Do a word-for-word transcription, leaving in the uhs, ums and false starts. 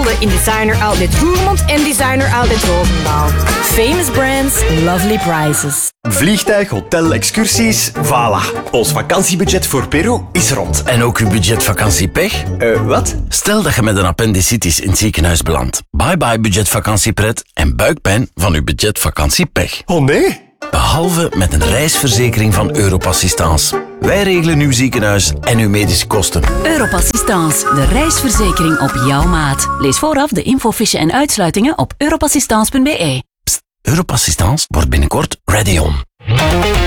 vinden in Designer Outlet Roermond en Designer Outlet Roosendaal. Famous brands, lovely prices. Vliegtuig, hotel, excursies, voilà. Ons vakantiebudget voor Peru is rond. En ook uw budget vakantiepech? Uh, wat? Stel dat je met een appendicitis in het ziekenhuis belandt. Bye bye budget vakantiepret en buikpijn van uw budget vakantiepech. Oh nee? Behalve met een reisverzekering van Europassistance. Wij regelen uw ziekenhuis en uw medische kosten. Europassistance, de reisverzekering op jouw maat. Lees vooraf de infofiche en uitsluitingen op europassistance punt be. Pst, Europassistance wordt binnenkort ready on.